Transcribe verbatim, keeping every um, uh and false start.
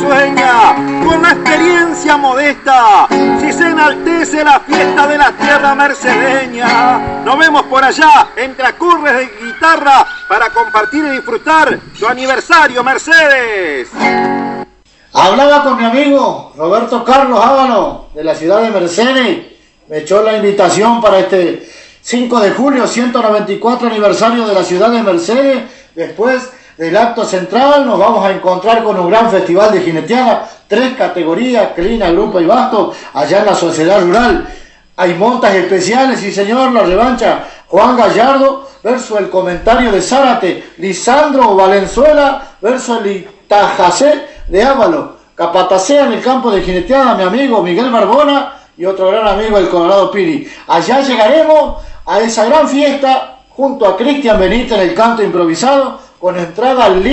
sueña, con la experiencia modesta, si se enaltece la fiesta de la tierra mercedeña. Nos vemos por allá, entre acurres de guitarra, para compartir y disfrutar su aniversario, Mercedes. Hablaba con mi amigo Roberto Carlos Ábano, de la ciudad de Mercedes. Me echó la invitación para este cinco de julio, ciento noventa y cuatro aniversario de la ciudad de Mercedes. Después del acto central nos vamos a encontrar con un gran festival de jineteada, tres categorías, clina, grupo y basto, allá en la sociedad rural. Hay montas especiales, sí señor, la revancha Juan Gallardo versus el comentario de Zárate, Lisandro Valenzuela versus el Itajacé de Ávalo, Capatacea en el campo de jineteada, mi amigo Miguel Barbona y otro gran amigo, el Colorado Piri. Allá llegaremos a esa gran fiesta junto a Cristian Benítez en el canto improvisado, con entrada libre.